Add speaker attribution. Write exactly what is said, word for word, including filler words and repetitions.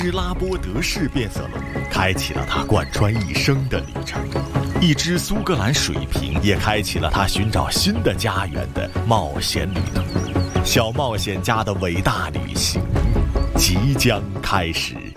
Speaker 1: 只拉波德式变色龙开启了他贯穿一生的旅程，一只苏格兰水瓶也开启了他寻找新的家园的冒险旅途。小冒险家的伟大旅行即将开始。